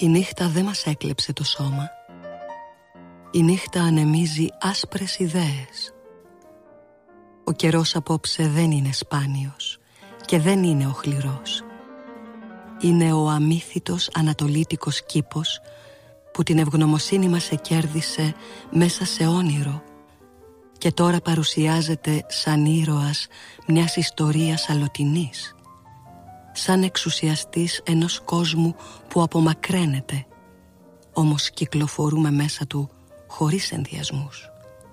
Η νύχτα δεν μας έκλεψε το σώμα. Η νύχτα ανεμίζει άσπρες ιδέες. Ο καιρός απόψε δεν είναι σπάνιος και δεν είναι οχληρός. Είναι ο αμύθιτος ανατολίτικος κήπος που την ευγνωμοσύνη μας εκέρδισε μέσα σε όνειρο και τώρα παρουσιάζεται σαν ήρωας μιας ιστορίας αλλοτινής, σαν εξουσιαστής ενός κόσμου που απομακραίνεται, όμως κυκλοφορούμε μέσα του χωρίς ενδιασμούς.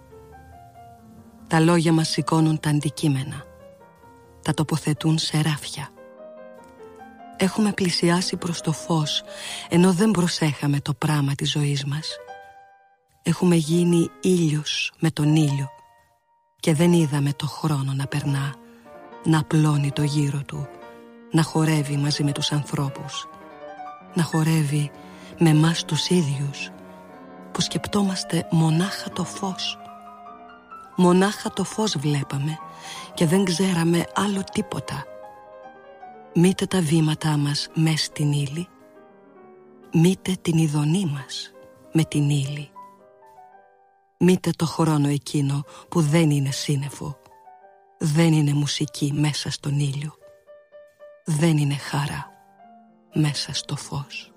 Τα λόγια μας σηκώνουν τα αντικείμενα, τα τοποθετούν σε ράφια. Έχουμε πλησιάσει προς το φως, ενώ δεν προσέχαμε το πράμα της ζωής μας. Έχουμε γίνει ήλιος με τον ήλιο και δεν είδαμε το χρόνο να περνά, να απλώνει το γύρο του, να χορεύει μαζί με τους ανθρώπους, να χορεύει με εμάς τους ίδιους, που σκεπτόμαστε μονάχα το φως. Μονάχα το φως βλέπαμε και δεν ξέραμε άλλο τίποτα. Μήτε τα βήματά μας μες στην ύλη, μήτε την ειδονή μας με την ύλη. Μήτε το χρόνο εκείνο που δεν είναι σύννεφο, δεν είναι μουσική μέσα στον ήλιο, δεν είναι χαρά μέσα στο φως.